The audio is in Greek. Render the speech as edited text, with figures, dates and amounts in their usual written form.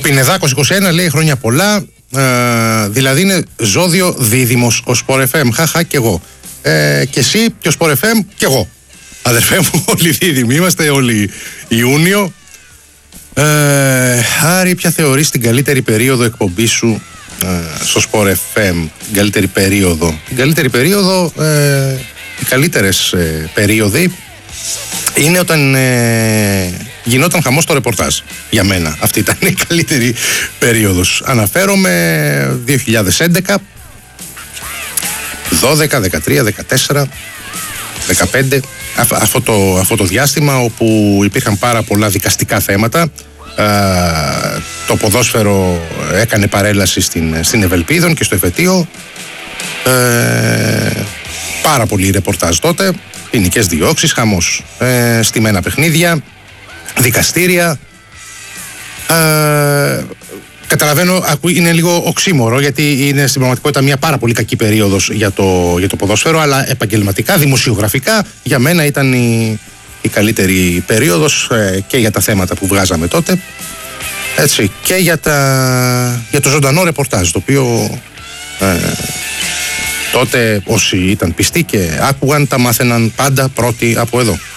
Πινεδάκος 21 λέει χρόνια πολλά. Δηλαδή είναι ζώδιο δίδυμος ο Sport FM. Χαχα, κι εγώ. Και εσύ και ο Sport FM κι εγώ. Αδερφέ μου, όλοι δίδυμοι είμαστε, όλοι Ιούνιο. Άρη, ποια θεωρείς την καλύτερη περίοδο εκπομπής σου στο Sport FM? Την καλύτερη περίοδο. Την καλύτερη περίοδο, οι καλύτερες περίοδοι είναι όταν γινόταν χαμός στο ρεπορτάζ. Για μένα αυτή ήταν η καλύτερη περίοδος. Αναφέρομαι 2011, 12, 13, 14, 15, αυτό το διάστημα όπου υπήρχαν πάρα πολλά δικαστικά θέματα. Το ποδόσφαιρο έκανε παρέλαση στην Ευελπίδων και στο εφετείο. Πάρα πολύ ρεπορτάζ τότε, ποινικές διώξεις, χαμός, στημένα παιχνίδια, δικαστήρια. Καταλαβαίνω, είναι λίγο οξύμορο, γιατί είναι στην πραγματικότητα μια πάρα πολύ κακή περίοδος για το ποδόσφαιρο, αλλά επαγγελματικά, δημοσιογραφικά, για μένα ήταν η καλύτερη περίοδος και για τα θέματα που βγάζαμε τότε, έτσι, και για το ζωντανό ρεπορτάζ, το οποίο τότε όσοι ήταν πιστοί και άκουγαν, τα μάθαιναν πάντα πρώτοι από εδώ.